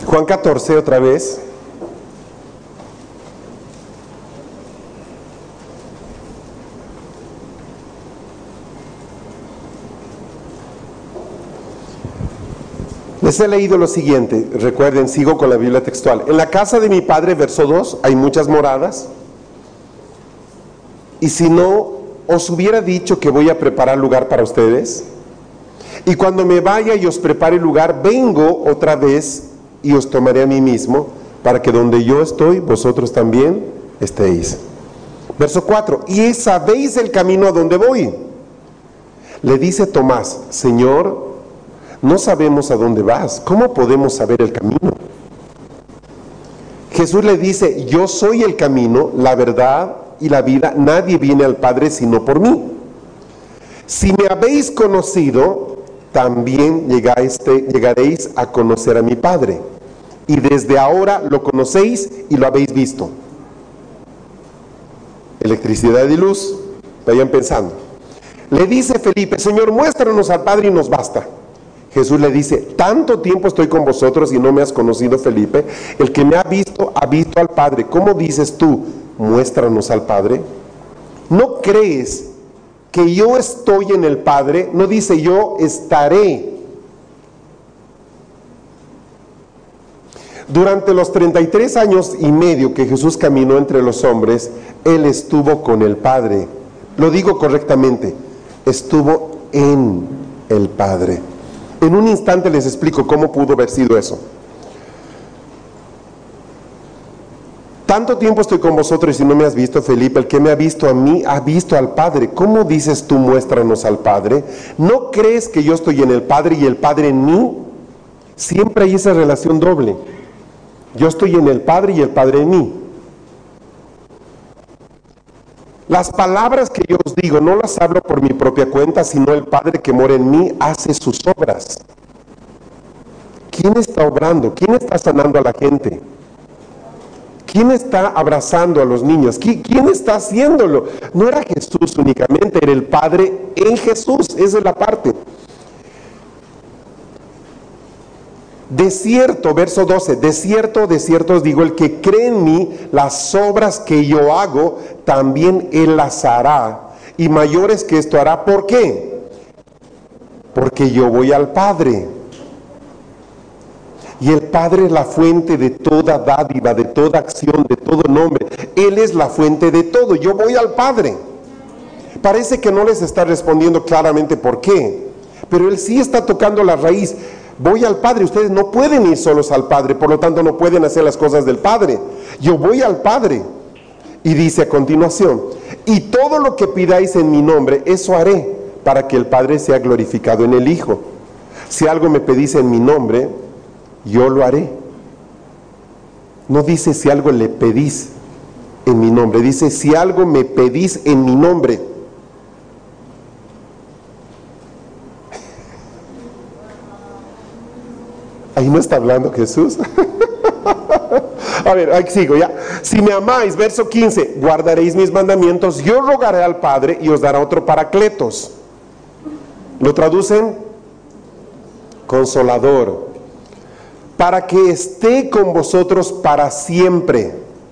Juan 14 otra vez. Les he leído lo siguiente, recuerden, sigo con la Biblia textual. En la casa de mi Padre, verso 2, hay muchas moradas. Y si no, os hubiera dicho que voy a preparar lugar para ustedes. Y cuando me vaya y os prepare lugar, vengo otra vez y os tomaré a mí mismo, para que donde yo estoy, vosotros también estéis. Verso 4, y sabéis el camino a donde voy. Le dice Tomás, Señor, no sabemos a dónde vas, ¿cómo podemos saber el camino? Jesús le dice, yo soy el camino, la verdad y la vida, nadie viene al Padre sino por mí. Si me habéis conocido, también llegaréis a conocer a mi Padre, y desde ahora lo conocéis y lo habéis visto. Electricidad y luz, vayan pensando. Le dice Felipe, Señor, muéstranos al Padre y nos basta. Jesús le dice, tanto tiempo estoy con vosotros y no me has conocido, Felipe. El que me ha visto al Padre. ¿Cómo dices tú, muéstranos al Padre? ¿No crees que yo estoy en el Padre? No dice yo estaré. Durante los 33 años y medio que Jesús caminó entre los hombres, Él estuvo con el Padre. Lo digo correctamente, estuvo en el Padre. En un instante les explico cómo pudo haber sido eso. Tanto tiempo estoy con vosotros y no me has visto, Felipe. El que me ha visto a mí, ha visto al Padre. ¿Cómo dices tú, muéstranos al Padre? ¿No crees que yo estoy en el Padre y el Padre en mí? Siempre hay esa relación doble. Yo estoy en el Padre y el Padre en mí. Las palabras que yo os digo no las hablo por mi propia cuenta, sino el Padre que mora en mí hace sus obras. ¿Quién está obrando? ¿Quién está sanando a la gente? ¿Quién está abrazando a los niños? ¿Quién está haciéndolo? No era Jesús únicamente, era el Padre en Jesús. Esa es la parte. De cierto, verso 12, de cierto os digo, el que cree en mí, las obras que yo hago, también él las hará, y mayores que esto hará. ¿Por qué? Porque yo voy al Padre, y el Padre es la fuente de toda dádiva, de toda acción, de todo nombre. Él es la fuente de todo. Yo voy al Padre. Parece que no les está respondiendo claramente por qué, pero Él sí está tocando la raíz. Voy al Padre, ustedes no pueden ir solos al Padre, por lo tanto no pueden hacer las cosas del Padre. Yo voy al Padre. Y dice a continuación, y todo lo que pidáis en mi nombre, eso haré, para que el Padre sea glorificado en el Hijo. Si algo me pedís en mi nombre, yo lo haré. No dice si algo le pedís en mi nombre, dice si algo me pedís en mi nombre. Ahí no está hablando Jesús. A ver, ahí sigo ya. Si me amáis, verso 15, guardaréis mis mandamientos, yo rogaré al Padre y os dará otro Paracletos. ¿Lo traducen? Consolador. Para que esté con vosotros para siempre.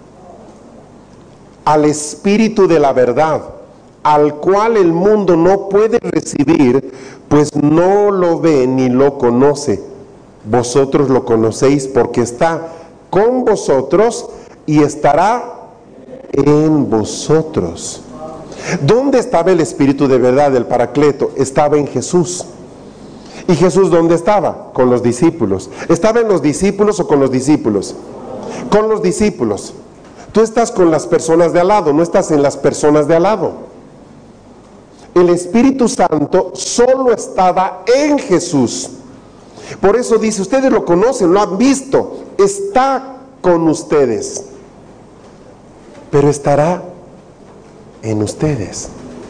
Al Espíritu de la verdad, al cual el mundo no puede recibir, pues no lo ve ni lo conoce. Vosotros lo conocéis porque está con vosotros y estará en vosotros. ¿Dónde estaba el Espíritu de verdad, el Paracleto? Estaba en Jesús. ¿Y Jesús dónde estaba? Con los discípulos. ¿Estaba en los discípulos o con los discípulos? Con los discípulos. Tú estás con las personas de al lado, no estás en las personas de al lado. El Espíritu Santo solo estaba en Jesús. Por eso dice, ustedes lo conocen, lo han visto, está con ustedes, pero estará en ustedes.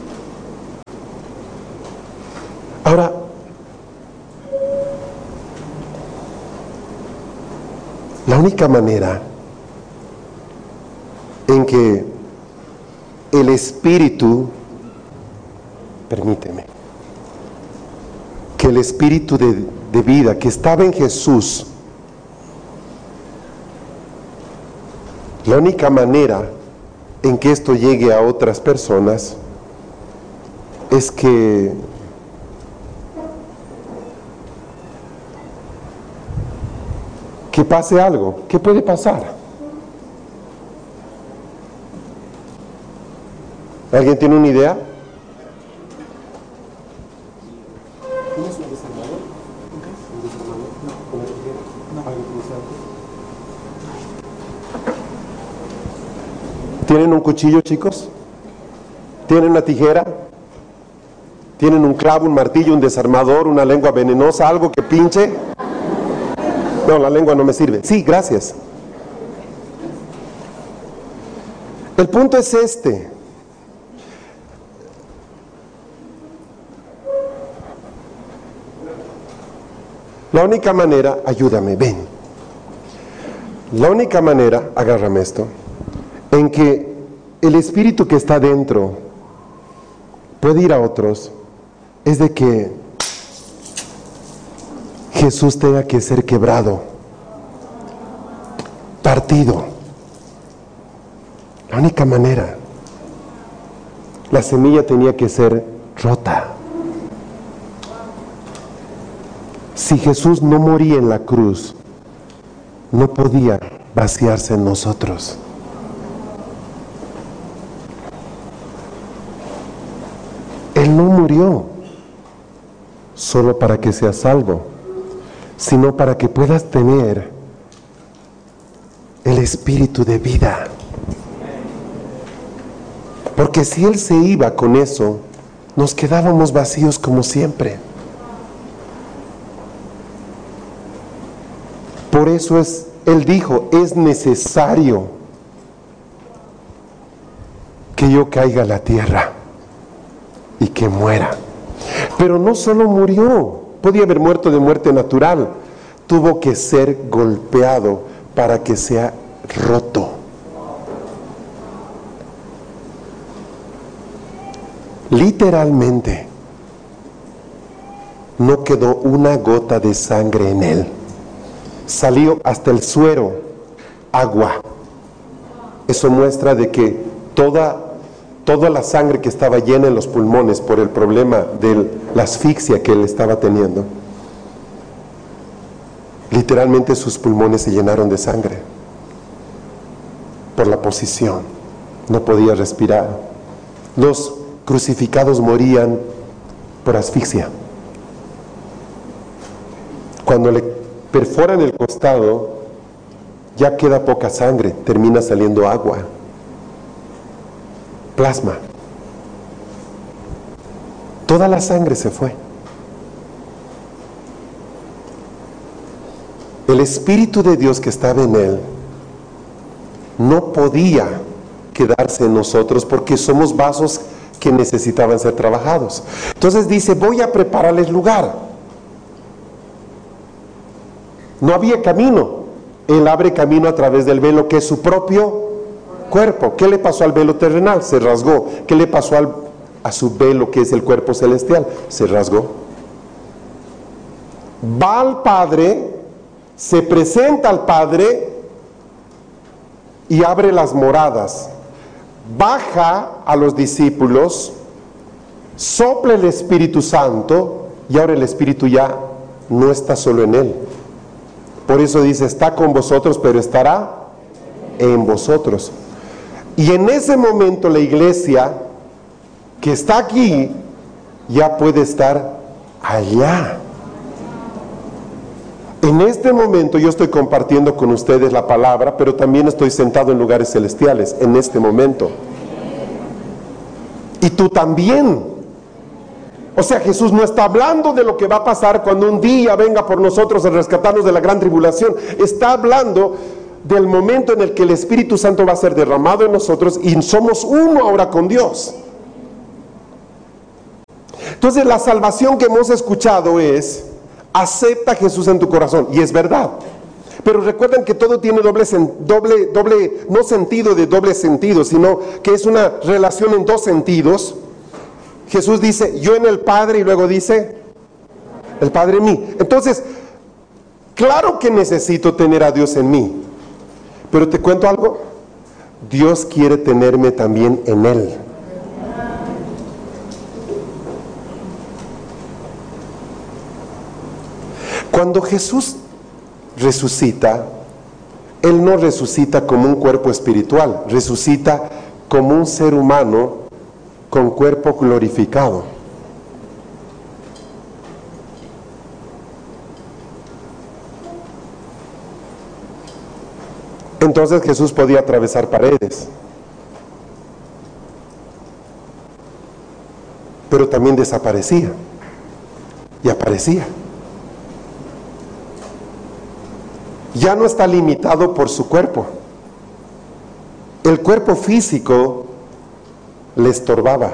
Ahora, la única manera en que el Espíritu, permíteme, que el Espíritu de vida que estaba en Jesús La única manera en que esto llegue a otras personas es que pase algo. ¿Qué puede pasar? ¿Alguien tiene una idea? ¿Tienen un cuchillo, chicos? ¿Tienen una tijera? ¿Tienen un clavo, un martillo, un desarmador, una lengua venenosa, algo que pinche? No, la lengua no me sirve. Sí, gracias. El punto es este. La única manera, ayúdame, ven. La única manera, agárrame esto, en que el espíritu que está dentro puede ir a otros, es de que Jesús tenga que ser quebrado, partido. La única manera. La semilla tenía que ser rota. Si Jesús no moría en la cruz, no podía vaciarse en nosotros. Él no murió solo para que seas salvo, sino para que puedas tener el espíritu de vida. Porque si Él se iba con eso, nos quedábamos vacíos como siempre. Por eso Él dijo, es necesario que yo caiga a la tierra y que muera. Pero no solo murió, podía haber muerto de muerte natural, tuvo que ser golpeado para que sea roto. Literalmente, no quedó una gota de sangre en Él. Salió hasta el suero, agua. Eso muestra de que toda la sangre que estaba llena en los pulmones por el problema de la asfixia que Él estaba teniendo, literalmente sus pulmones se llenaron de sangre por la posición. No podía respirar. Los crucificados morían por asfixia. Cuando le perforan el costado, ya queda poca sangre, termina saliendo agua, plasma. Toda la sangre se fue. El Espíritu de Dios que estaba en Él no podía quedarse en nosotros porque somos vasos que necesitaban ser trabajados. Entonces dice, voy a prepararles lugar. No había camino. Él abre camino a través del velo que es su propio cuerpo. ¿Qué le pasó al velo terrenal? Se rasgó. ¿Qué le pasó a su velo que es el cuerpo celestial? Se rasgó. Va al Padre, se presenta al Padre y abre las moradas. Baja a los discípulos, sopla el Espíritu Santo y ahora el Espíritu ya no está solo en Él. Por eso dice, está con vosotros, pero estará en vosotros. Y en ese momento la iglesia que está aquí ya puede estar allá. En este momento yo estoy compartiendo con ustedes la palabra, pero también estoy sentado en lugares celestiales, en este momento. Y tú también. O sea, Jesús no está hablando de lo que va a pasar cuando un día venga por nosotros a rescatarnos de la gran tribulación. Está hablando del momento en el que el Espíritu Santo va a ser derramado en nosotros y somos uno ahora con Dios. Entonces la salvación que hemos escuchado es, acepta a Jesús en tu corazón, y es verdad. Pero recuerden que todo tiene no sentido de doble sentido, sino que es una relación en dos sentidos. Jesús dice, yo en el Padre, y luego dice, el Padre en mí. Entonces, claro que necesito tener a Dios en mí. Pero te cuento algo, Dios quiere tenerme también en Él. Cuando Jesús resucita, Él no resucita como un cuerpo espiritual, resucita como un ser humano con cuerpo glorificado. Entonces Jesús podía atravesar paredes, pero también desaparecía y aparecía. Ya no está limitado por su cuerpo. El cuerpo físico le estorbaba.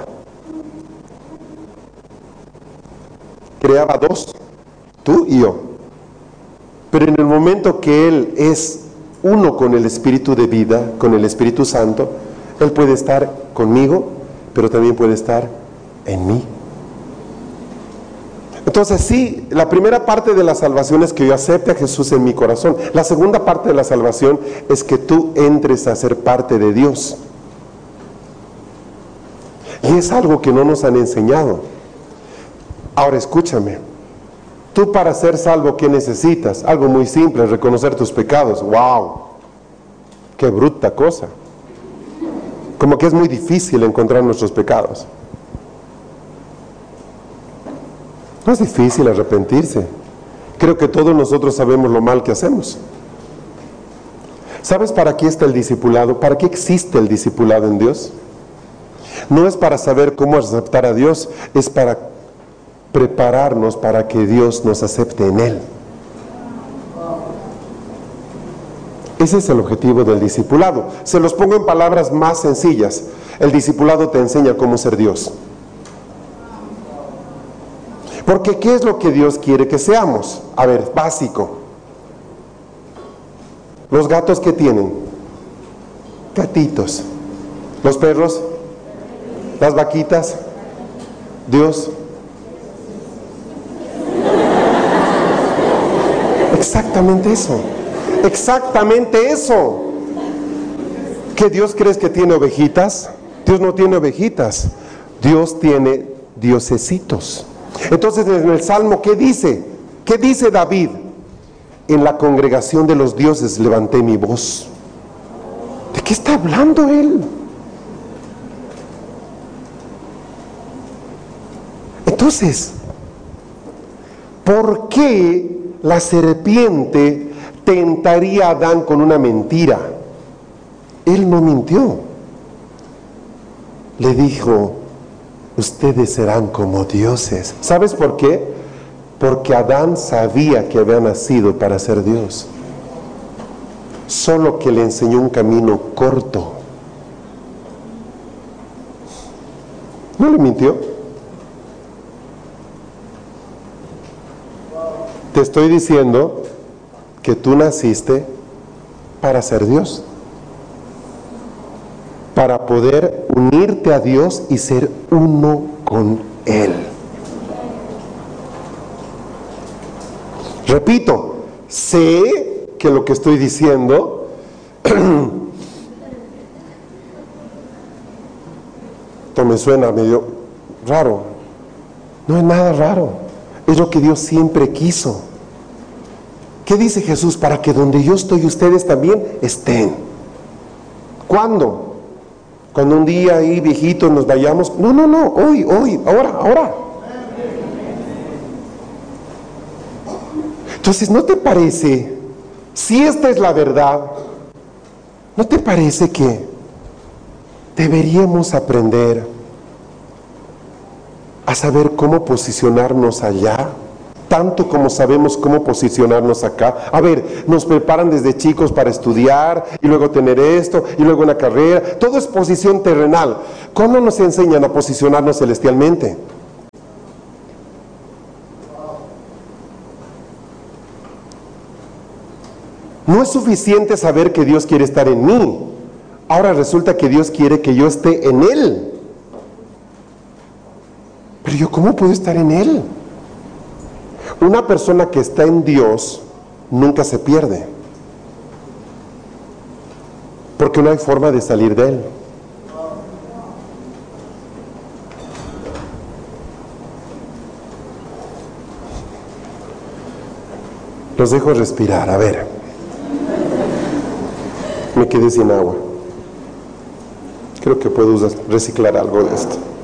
Creaba dos, tú y yo. Pero en el momento que Él es uno con el Espíritu de vida, con el Espíritu Santo, Él puede estar conmigo, pero también puede estar en mí. Entonces sí, la primera parte de la salvación es que yo acepte a Jesús en mi corazón. La segunda parte de la salvación es que tú entres a ser parte de Dios. Y es algo que no nos han enseñado. Ahora escúchame, tú para ser salvo, ¿qué necesitas? Algo muy simple, reconocer tus pecados. ¡Wow! ¡Qué bruta cosa! Como que es muy difícil encontrar nuestros pecados. No es difícil arrepentirse. Creo que todos nosotros sabemos lo mal que hacemos. ¿Sabes para qué está el discipulado? ¿Para qué existe el discipulado en Dios? No es para saber cómo aceptar a Dios, es para prepararnos para que Dios nos acepte en Él. Ese es el objetivo del discipulado. Se los pongo en palabras más sencillas. El discipulado te enseña cómo ser Dios. Porque ¿qué es lo que Dios quiere que seamos? A ver, básico. Los gatos, ¿qué tienen? Gatitos. Los perros, las vaquitas, Dios. Exactamente eso. Exactamente eso. ¿Que Dios crees que tiene ovejitas? Dios no tiene ovejitas. Dios tiene diosesitos. Entonces en el Salmo, ¿qué dice? ¿Qué dice David? En la congregación de los dioses levanté mi voz. ¿De qué está hablando él? Entonces, ¿por qué la serpiente tentaría a Adán con una mentira? Él no mintió. Le dijo: ustedes serán como dioses. ¿Sabes por qué? Porque Adán sabía que había nacido para ser Dios. Solo que le enseñó un camino corto. ¿No le mintió? Te estoy diciendo que tú naciste para ser Dios, para poder unirte a Dios y ser uno con Él. Repito, sé que lo que estoy diciendo esto me suena medio raro. No es nada raro, es lo que Dios siempre quiso. ¿Qué dice Jesús? Para que donde yo estoy ustedes también estén. ¿Cuándo? Cuando un día ahí viejitos nos vayamos. No, hoy, ahora. Entonces, ¿no te parece, si esta es la verdad, no te parece que deberíamos aprender a saber cómo posicionarnos allá, tanto como sabemos cómo posicionarnos acá? A ver, nos preparan desde chicos para estudiar y luego tener esto y luego una carrera. Todo es posición terrenal. ¿Cómo nos enseñan a posicionarnos celestialmente? No es suficiente saber que Dios quiere estar en mí. Ahora resulta que Dios quiere que yo esté en Él. Pero yo, ¿cómo puedo estar en Él? Una persona que está en Dios nunca se pierde. porque no hay forma de salir de él. Los dejo respirar, a ver. Me quedé sin agua. Creo que puedo reciclar algo de esto.